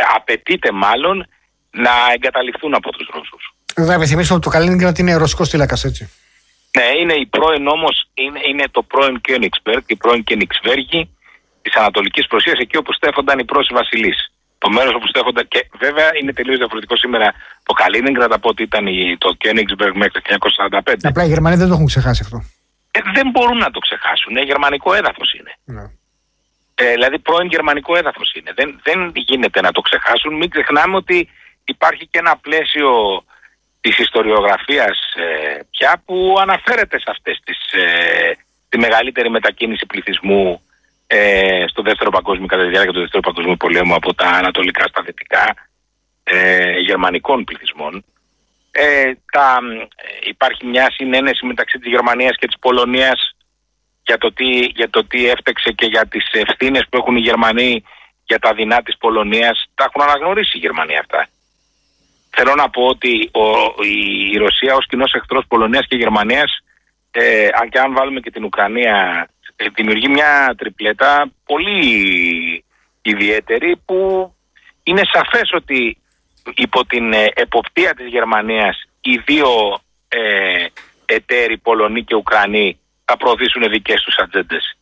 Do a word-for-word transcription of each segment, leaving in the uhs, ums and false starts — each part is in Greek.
απαιτείται μάλλον να εγκαταλειφθούν από τους Ρώσους. Θα επιθυμίσω ότι το Καλίνιγκραντ είναι ρωσικός τηλάκας, έτσι. Ναι, είναι η πρώην όμως, είναι, είναι το πρώην Königsberg, η πρώην Königsberg της Ανατολικής Πρωσίας, εκεί όπου στέφονταν οι Πρώσοι βασιλείς. Το μέρος όπου στέφονταν, και βέβαια είναι τελείως διαφορετικό σήμερα το Καλίνιγκραντ από ό,τι ήταν το Königsberg μέχρι το χίλια εννιακόσια σαράντα πέντε. Απλά οι Γερμανοί δεν το έχουν ξεχάσει αυτό. Ε, δεν μπορούν να το ξεχάσουν. Ε, γερμανικό έδαφος είναι. Ναι. Ε, δηλαδή πρώην γερμανικό έδαφος είναι. Δεν, δεν γίνεται να το ξεχάσουν. Μην ξεχνάμε ότι υπάρχει και ένα πλαίσιο της ιστοριογραφίας ε, πια που αναφέρεται σε αυτές τις, ε, τη μεγαλύτερη μετακίνηση πληθυσμού ε, στο δεύτερο παγκόσμιο, κατά τη διάρκεια του δεύτερου παγκοσμίου πολέμου από τα ανατολικά στα δυτικά ε, γερμανικών πληθυσμών. Ε, τα, ε, υπάρχει μια συνένεση μεταξύ της Γερμανίας και της Πολωνίας για το, τι, για το τι έφταξε και για τις ευθύνες που έχουν οι Γερμανοί για τα δεινά της Πολωνίας. Τα έχουν αναγνωρίσει οι Γερμανοί αυτά. Θέλω να πω ότι ο, η, η Ρωσία ως κοινός εχθρός Πολωνίας και Γερμανίας, ε, αν και αν βάλουμε και την Ουκρανία, ε, δημιουργεί μια τριπλέτα πολύ ιδιαίτερη, που είναι σαφές ότι υπό την ε, εποπτεία της Γερμανίας οι δύο ε, εταίροι, Πολωνοί και Ουκρανοί, θα προωθήσουν δικές τους ατζέντες.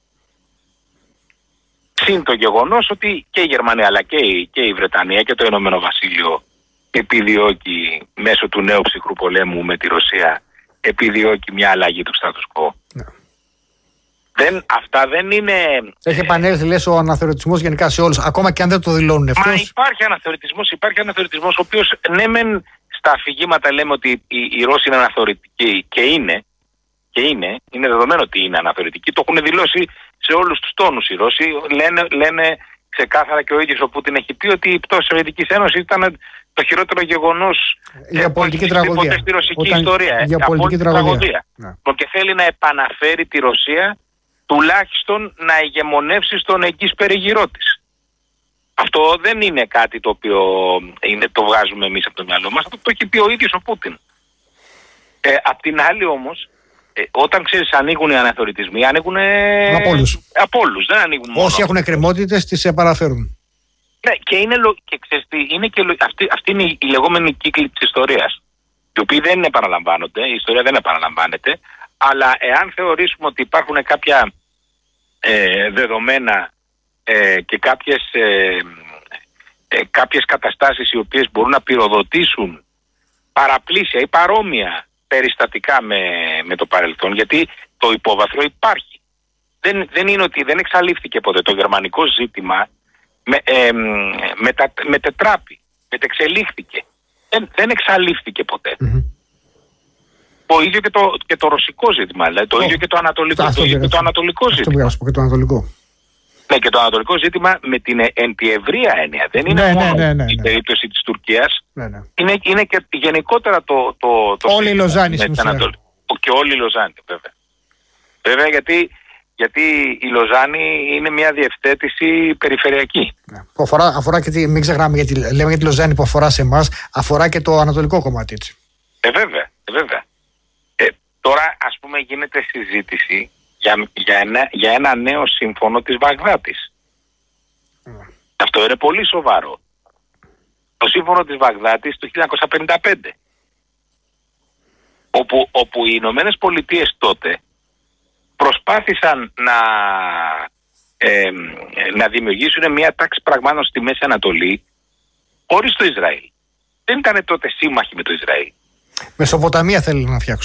Συν το γεγονός ότι και η Γερμανία αλλά και η, και η Βρετανία και το Ηνωμένο Βασίλειο επιδιώκει μέσω του νέου ψυχρού πολέμου με τη Ρωσία, επιδιώκει μια αλλαγή του status quo. Ναι. Δεν, αυτά δεν είναι... Έχει επανέλθει, λες, ο αναθεωρητισμός γενικά σε όλους, ακόμα και αν δεν το δηλώνουν ευθέως. Μα υπάρχει αναθεωρητισμός, υπάρχει αναθεωρητισμός, ο οποίος, ναι μεν στα αφηγήματα λέμε ότι οι, οι Ρώσοι είναι αναθεωρητικοί, και είναι, και είναι, είναι δεδομένο ότι είναι αναθεωρητικοί, το έχουν δηλώσει σε όλους τους τόνους οι Ρώσοι, λένε, λένε ξεκάθαρα, και ο ίδιος ο Πούτιν έχει πει ότι η πτώση της Σοβιετικής Ένωσης ήταν το χειρότερο γεγονός για πολιτική τραγωδία στη ρωσική Όταν... ιστορία. Για ε, πολιτική τραγωδία. τραγωδία. Ναι. Και θέλει να επαναφέρει τη Ρωσία τουλάχιστον να ηγεμονεύσει στον εγγύς περιγυρό της. Αυτό δεν είναι κάτι το οποίο είναι, το βγάζουμε εμείς από το μυαλό μας, αυτό το έχει πει ο ίδιος ο Πούτιν. Ε, απ' την άλλη όμως, ε, όταν ξέρεις ανοίγουν οι αναθεωρητισμοί, ανοίγουν από όλους. Από όλους, δεν ανοίγουν μόνο. Όσοι έχουν εκκρεμότητες τις παραφέρουν. Ναι, και, είναι, και, ξέρεις, είναι και αυτή, αυτή είναι η λεγόμενη κύκλη της ιστορίας, οι οποίοι δεν επαναλαμβάνονται, η ιστορία δεν επαναλαμβάνεται, αλλά εάν θεωρήσουμε ότι υπάρχουν κάποια ε, δεδομένα ε, και κάποιες, ε, ε, κάποιες καταστάσεις οι οποίες μπορούν να πυροδοτήσουν παραπλήσια ή παρόμοια περιστατικά με, με το παρελθόν, γιατί το υπόβαθρο υπάρχει. Δεν, δεν είναι ότι δεν εξαλείφθηκε ποτέ το γερμανικό ζήτημα, με, ε, μετα, μετετράπη, μετεξελίχθηκε. Δεν, δεν εξαλείφθηκε ποτέ. Mm-hmm. Το ίδιο και το, και το ρωσικό ζήτημα, δηλαδή το oh. ίδιο και το ανατολικό, το, ίδιο και το ανατολικό αυτό ζήτημα. Αυτό και το ανατολικό. Ναι, και το ανατολικό ζήτημα με την εν τη ευρεία έννοια. Δεν είναι ναι, μόνο ναι, ναι, ναι, η ναι. περίπτωση της Τουρκίας. Ναι, ναι. Είναι, είναι και γενικότερα το... το, το όλη η Λοζάνη στην ουσία. Και όλη η Λοζάνη, βέβαια. Βέβαια, γιατί, γιατί η Λοζάνη είναι μια διευθέτηση περιφερειακή. Ναι. Αφορά, αφορά και τη, μην ξεχνάμε, γιατί λέμε για τη Λοζάνη που αφορά σε εμάς, αφορά και το ανατολικό κομμάτι, έτσι. Ε, βέβαια, ε, βέβαια. Ε, τώρα, ας πούμε, γίνεται συζήτηση για, για, ένα, για ένα νέο σύμφωνο της Βαγδάτης. Mm. Αυτό είναι πολύ σοβαρό. Το σύμφωνο της Βαγδάτης του χίλια εννιακόσια πενήντα πέντε. Όπου, όπου οι Ηνωμένες Πολιτείες τότε προσπάθησαν να, ε, να δημιουργήσουν μια τάξη πραγμάτων στη Μέση Ανατολή χωρίς το Ισραήλ. Δεν ήταν τότε σύμμαχοι με το Ισραήλ. Μεσοποταμία θέλουν να φτιάξουν.